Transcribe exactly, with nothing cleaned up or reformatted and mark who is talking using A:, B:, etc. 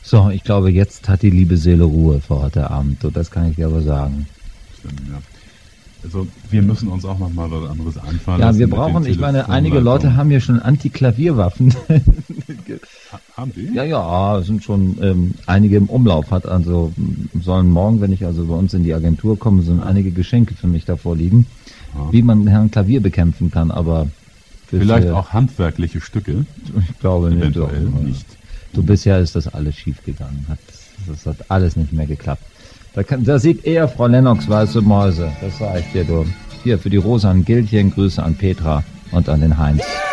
A: So, ich glaube, jetzt hat die liebe Seele Ruhe für heute Abend. So, das kann ich dir aber sagen.
B: Stimmt, ja. Also wir müssen uns auch noch mal was anderes einfallen
A: Ja,
B: lassen
A: wir
B: mit
A: brauchen,
B: den
A: ich meine, einige
B: Telefonleitungen.
A: Leute haben hier schon Anti-Klavierwaffen.
B: Ha- Haben die?
A: Ja, ja, es sind schon ähm, einige im Umlauf. Hat also m, sollen morgen, wenn ich also bei uns in die Agentur komme, sollen einige Geschenke für mich davor liegen,
B: Ja.
A: wie man Herrn Klavier bekämpfen kann. Aber für,
B: Vielleicht
A: für,
B: auch handwerkliche Stücke,
A: ich glaube nicht.
B: eventuell
A: Doch,
B: nicht.
A: Du, bisher ist das alles schief gegangen. Hat, das hat alles nicht mehr geklappt. Da, kann, da sieht eher Frau Lennox weiße Mäuse. Das sage ich dir, du. Hier für die rosanen Gildchen, Grüße an Petra und an den Heinz.